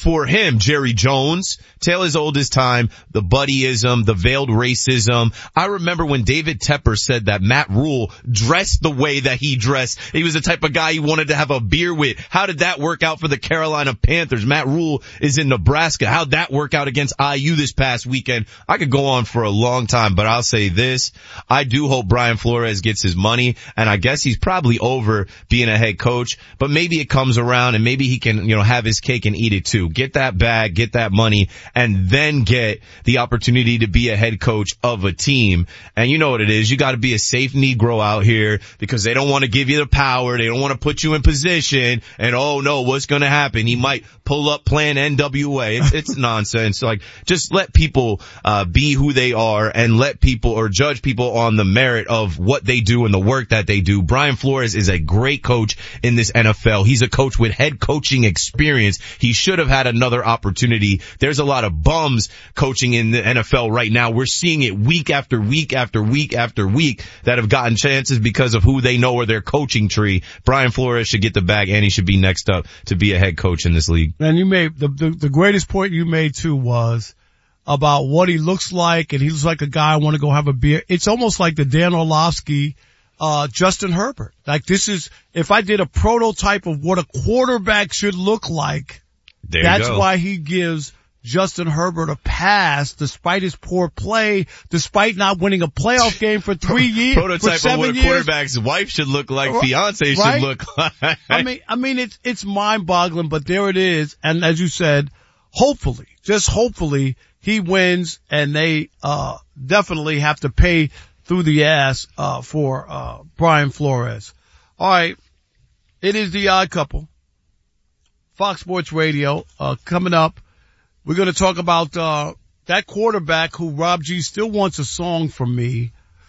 for him, Jerry Jones, tale as old as time, the buddyism, the veiled racism. I remember when David Tepper said that Matt Rule dressed the way that he dressed. He was the type of guy you wanted to have a beer with. How did that work out for the Carolina Panthers? Matt Rule is in Nebraska. How'd that work out against IU this past weekend? I could go on for a long time, but I'll say this. I do hope Brian Flores gets his money, and I guess he's probably over being a head coach, but maybe it comes around and maybe he can, have his cake and eat it too. Get that bag, get that money, and then get the opportunity to be a head coach of a team. And you know what it is. You gotta be a safe Negro out here because they don't want to give you the power. They don't want to put you in position. And oh no, what's gonna happen? He might pull up plan NWA. It's nonsense. Like, just let people, be who they are and let people or judge people on the merit of what they do and the work that they do. Brian Flores is a great coach in this NFL. He's a coach with head coaching experience. He should have had another opportunity. There's a lot of bums coaching in the NFL right now. We're seeing it week after week after week after week that have gotten chances because of who they know or their coaching tree. Brian Flores should get the bag and he should be next up to be a head coach in this league. And you made the greatest point you made too was about what he looks like, and he looks like a guy I want to go have a beer. It's almost like the Dan Orlovsky, Justin Herbert. Like, this is, if I did a prototype of what a quarterback should look like, that's why he gives Justin Herbert a pass despite his poor play, despite not winning a playoff game for 3 years. Prototype of what a quarterback's wife should look like, fiance should look like. I mean, it's mind-boggling, but there it is. And as you said, hopefully, just hopefully, he wins and they, definitely have to pay through the ass, for, Brian Flores. All right. It is the Odd Couple. Fox Sports Radio, coming up. We're going to talk about, that quarterback who Rob G still wants a song from me,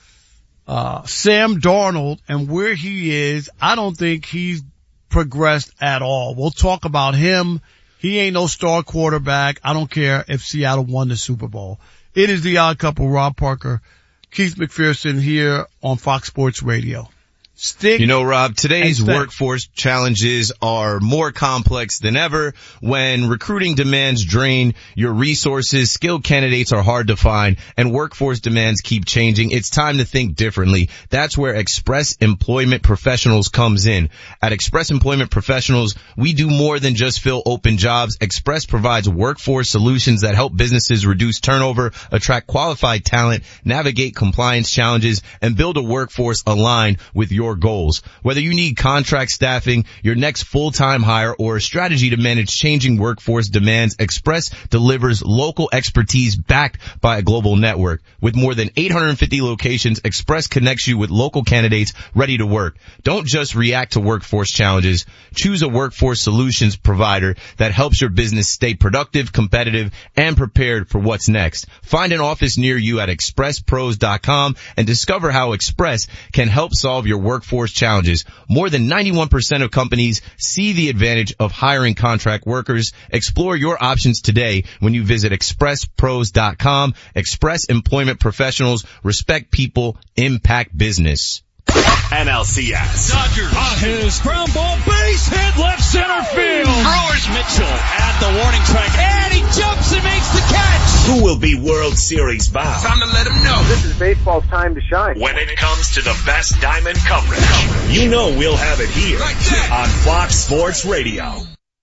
Sam Darnold, and where he is. I don't think he's progressed at all. We'll talk about him. He ain't no star quarterback. I don't care if Seattle won the Super Bowl. It is the Odd Couple, Rob Parker, Keith McPherson here on Fox Sports Radio. Rob, today's workforce challenges are more complex than ever. When recruiting demands drain your resources, skilled candidates are hard to find, and workforce demands keep changing. It's time to think differently. That's where Express Employment Professionals comes in. At Express Employment Professionals, we do more than just fill open jobs. Express provides workforce solutions that help businesses reduce turnover, attract qualified talent, navigate compliance challenges, and build a workforce aligned with your goals. Whether you need contract staffing, your next full-time hire, or a strategy to manage changing workforce demands, Express delivers local expertise backed by a global network. With more than 850 locations, Express connects you with local candidates ready to work. Don't just react to workforce challenges. Choose a workforce solutions provider that helps your business stay productive, competitive, and prepared for what's next. Find an office near you at expresspros.com and discover how Express can help solve your workforce challenges. More than 91% of companies see the advantage of hiring contract workers. Explore your options today when you visit expresspros.com. Express Employment Professionals. Respect people. Impact business. NLCS. Dodgers on his ground ball, base hit, left center field. Brewers, Mitchell at the warning track, and he jumps and makes the catch. Who will be World Series bound? Time to let him know. This is baseball's time to shine. When it comes to the best diamond coverage, you know we'll have it here on Fox Sports Radio.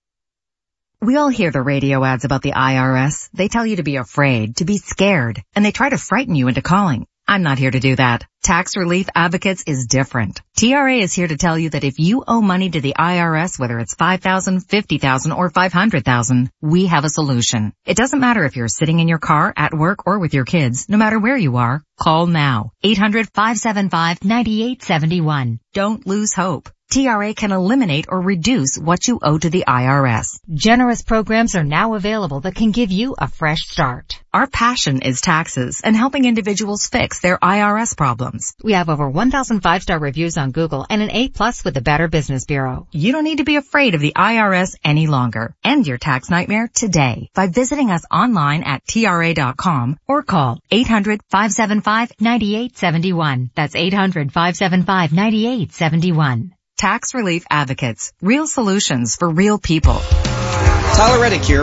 We all hear the radio ads about the IRS. They tell you to be afraid, to be scared, and they try to frighten you into calling. I'm not here to do that. Tax Relief Advocates is different. TRA is here to tell you that if you owe money to the IRS, whether it's $5,000, $50,000, or $500,000, we have a solution. It doesn't matter if you're sitting in your car, at work, or with your kids. No matter where you are, call now. 800-575-9871. Don't lose hope. TRA can eliminate or reduce what you owe to the IRS. Generous programs are now available that can give you a fresh start. Our passion is taxes and helping individuals fix their IRS problems. We have over 1,000 5-star reviews on Google and an A+ with the Better Business Bureau. You don't need to be afraid of the IRS any longer. End your tax nightmare today by visiting us online at TRA.com or call 800-575-9871. That's 800-575-9871. Tax Relief Advocates. Real solutions for real people. Tyler Reddick here.